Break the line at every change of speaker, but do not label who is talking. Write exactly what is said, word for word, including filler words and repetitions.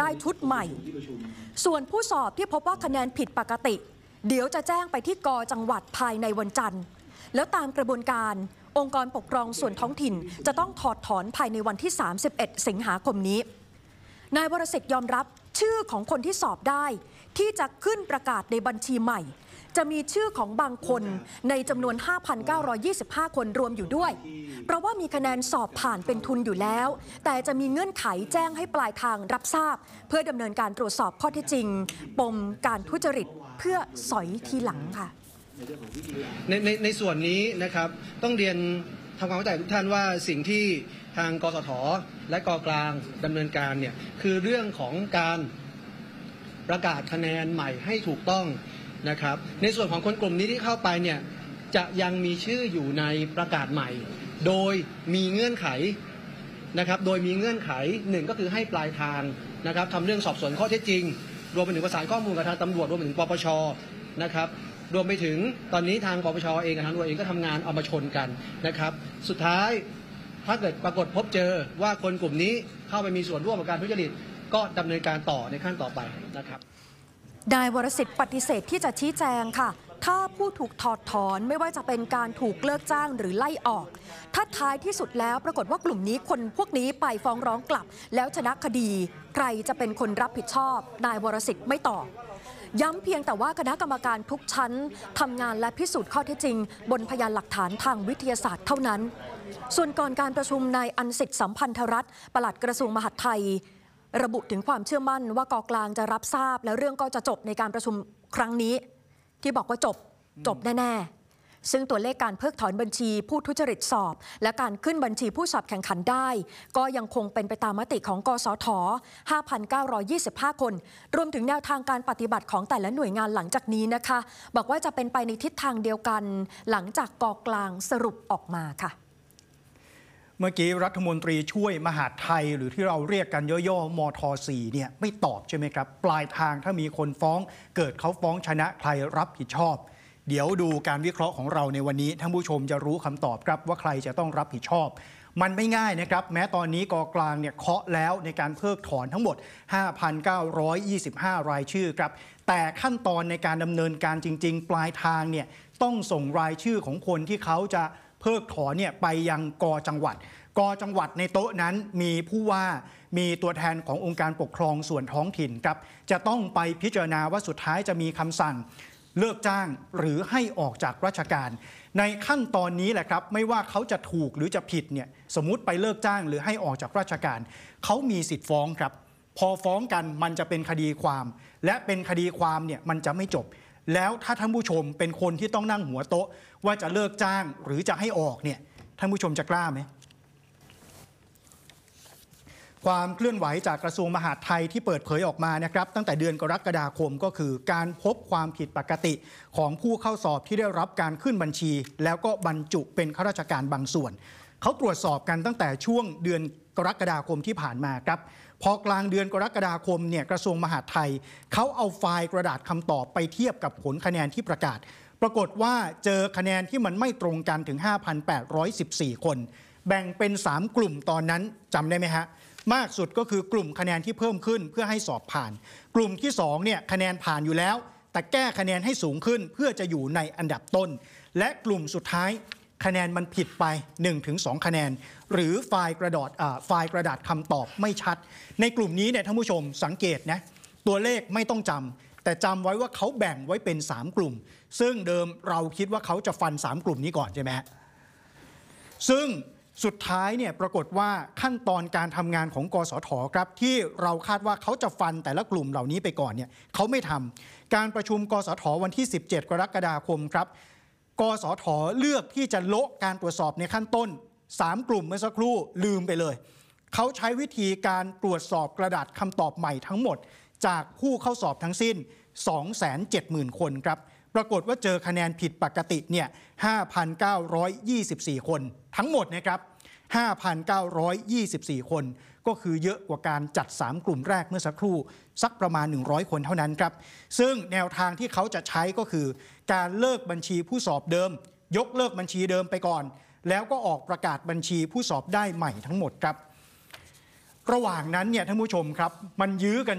ชุดใหม่ส่วนผู้สอบที่พบว่าคะแนนผิดปกติเดี๋ยวจะแจ้งไปที่ก.จังหวัดภายในวันจันทร์แล้วตามกระบวนการองค์กรปกครองส่วนท้องถิ่นจะต้องถอดถอนภายในวันที่สามสิบเอ็ดสิงหาคมนี้นายวรสิทธิ์ยอมรับชื่อของคนที่สอบได้ที่จะขึ้นประกาศในบัญชีใหม่จะมีชื่อของบางคนในจำนวน ห้าพันเก้าร้อยยี่สิบห้า คนรวมอยู่ด้วยเพราะว่ามีคะแนนสอบผ่านเป็นทุนอยู่แล้วแต่จะมีเงื่อนไขแจ้งให้ปลายทางรับทราบเพื่อดำเนินการตรวจสอบข้อเท็จจริงปมการทุจริตเพื่อสอยทีหลังค่ะ
ในในในส่วนนี้นะครับต้องเรียนทำความเข้าใจทุกท่านว่าสิ่งที่ทางกสทและกกลางดำเนินการเนี่ยคือเรื่องของการประกาศคะแนนใหม่ให้ถูกต้องนะครับในส่วนของคนกลุ่มนี้ที่เข้าไปเนี่ยจะยังมีชื่ออยู่ในประกาศใหม่โดยมีเงื่อนไขนะครับโดยมีเงื่อนไขหนึ่งก็คือให้ปลายทางนะครับทำเรื่องสอบสวนข้อเท็จจริงรวมไปถึงประสานข้อมูลกับทางตำรวจรวมไปถึงปปชนะครับรวมไปถึงตอนนี้ทางปปชเองกับทางตำรวจเองก็ทำงานเอามาชนกันนะครับสุดท้ายถ้าเกิดปรากฏพบเจอว่าคนกลุ่มนี้เข้าไปมีส่วนร่วมกับการทุจริตก็ดำเนินการต่อในขั้นต่อไปนะครับ
นายวรสิทธิ์ปฏิเสธที่จะชี้แจงค่ะถ้าผู้ถูกถอดถอนไม่ว่าจะเป็นการถูกเลิกจ้างหรือไล่ออกถ้าท้ายที่สุดแล้วปรากฏว่ากลุ่มนี้คนพวกนี้ไปฟ้องร้องกลับแล้วชนะคดีใครจะเป็นคนรับผิดชอบนายวรสิทธิ์ไม่ตอบย้ำเพียงแต่ว่าคณะกรรมการทุกชั้นทำงานและพิสูจน์ข้อเท็จจริงบนพยานหลักฐานทางวิทยาศาสตร์เท่านั้นส่วนก่อนการประชุมนายอันสิทธิ์สัมพันธรัตน์ปลัดกระทรวงมหาดไทยระบุถึงความเชื่อมั่นว่ากกลางจะรับทราบและเรื่องก็จะจบในการประชุมครั้งนี้ที่บอกว่าจบจบแน่ๆซึ่งตัวเลขการเพิกถอนบัญชีผู้ทุจริตสอบและการขึ้นบัญชีผู้สอบแข่งขันได้ก็ยังคงเป็นไปตามมติของกสท ห้าพันเก้าร้อยยี่สิบห้า คนรวมถึงแนวทางการปฏิบัติของแต่ละหน่วยงานหลังจากนี้นะคะบอกว่าจะเป็นไปในทิศทางเดียวกันหลังจากกกลางสรุปออกมาค่ะ
เมื่อกี้รัฐมนตรีช่วยมหาดไทยหรือที่เราเรียกกันย่อๆมท.สี่ เนี่ยไม่ตอบใช่ไหมครับปลายทางถ้ามีคนฟ้องเกิดเขาฟ้องชนะใครรับผิดชอบเดี๋ยวดูการวิเคราะห์ของเราในวันนี้ท่านผู้ชมจะรู้คำตอบครับว่าใครจะต้องรับผิดชอบมันไม่ง่ายนะครับแม้ตอนนี้กกลางเนี่ยเคาะแล้วในการเพิกถอนทั้งหมด ห้าพันเก้าร้อยยี่สิบห้า รายชื่อครับแต่ขั้นตอนในการดำเนินการจริงๆปลายทางเนี่ยต้องส่งรายชื่อของคนที่เขาจะเพิกถอนเนี่ยไปยังก.จังหวัดก.จังหวัดในโต๊ะนั้นมีผู้ว่ามีตัวแทนขององค์การปกครองส่วนท้องถิ่นครับจะต้องไปพิจารณาว่าสุดท้ายจะมีคำสั่งเลิกจ้างหรือให้ออกจากราชการในขั้นตอนนี้แหละครับไม่ว่าเขาจะถูกหรือจะผิดเนี่ยสมมุติไปเลิกจ้างหรือให้ออกจากราชการเขามีสิทธิ์ฟ้องครับพอฟ้องกันมันจะเป็นคดีความและเป็นคดีความเนี่ยมันจะไม่จบแล้วถ้าท่านผู้ชมเป็นคนที่ต้องนั่งหัวโต๊ะว่าจะเลิกจ้างหรือจะให้ออกเนี่ยท่านผู้ชมจะกล้าไหมความเคลื่อนไหวจากกระทรวงมหาดไทยที่เปิดเผยออกมานะครับตั้งแต่เดือนกรกฎาคมก็คือการพบความผิดปกติของผู้เข้าสอบที่ได้รับการขึ้นบัญชีแล้วก็บรรจุเป็นข้าราชการบางส่วนเขาตรวจสอบกันตั้งแต่ช่วงเดือนกรกฎาคมที่ผ่านมาครับพอกลางเดือนกรกฎาคมเนี่ยกระทรวงมหาดไทยเขาเอาไฟล์กระดาษคำตอบไปเทียบกับผลคะแนนที่ประกาศปรากฏว่าเจอคะแนนที่มันไม่ตรงกันถึง ห้าพันแปดร้อยสิบสี่ คนแบ่งเป็นสามกลุ่มตอนนั้นจำได้ไหมฮะมากสุดก็คือกลุ่มคะแนนที่เพิ่มขึ้นเพื่อให้สอบผ่านกลุ่มที่สองเนี่ยคะแนนผ่านอยู่แล้วแต่แก้คะแนนให้สูงขึ้นเพื่อจะอยู่ในอันดับต้นและกลุ่มสุดท้ายคะแนนมันผิดไป หนึ่งถึงสอง คะแนนหรือไฟล์กระดาษไฟล์กระดาษคำตอบไม่ชัดในกลุ่มนี้เนี่ยท่านผู้ชมสังเกตนะตัวเลขไม่ต้องจำแต่จำไว้ว่าเขาแบ่งไว้เป็นสามกลุ่มซึ่งเดิมเราคิดว่าเขาจะฟันสามกลุ่มนี้ก่อนใช่ไหมฮะซึ่งสุดท้ายเนี่ยปรากฏว่าขั้นตอนการทำงานของกสทครับที่เราคาดว่าเขาจะฟันแต่ละกลุ่มเหล่านี้ไปก่อนเนี่ยเขาไม่ทำการประชุมกสทวันที่สิบเจ็ดกรกฎาคมครับกสทเลือกที่จะโละการตรวจสอบในขั้นต้นสามกลุ่มเมื่อสักครู่ลืมไปเลยเขาใช้วิธีการตรวจสอบกระดาษคำตอบใหม่ทั้งหมดจากผู้เข้าสอบทั้งสิ้น สองแสนเจ็ดหมื่น คนครับปรากฏว่าเจอคะแนนผิดปกติเนี่ย ห้าพันเก้าร้อยยี่สิบสี่ คนทั้งหมดนะครับ ห้าพันเก้าร้อยยี่สิบสี่ คนก็คือเยอะกว่าการจัดสามกลุ่มแรกเมื่อสักครู่สักประมาณหนึ่งร้อยคนเท่านั้นครับซึ่งแนวทางที่เขาจะใช้ก็คือการเลิกบัญชีผู้สอบเดิมยกเลิกบัญชีเดิมไปก่อนแล้วก็ออกประกาศบัญชีผู้สอบได้ใหม่ทั้งหมดครับระหว่างนั้นเนี่ยท่านผู้ชมครับมันยื้อกัน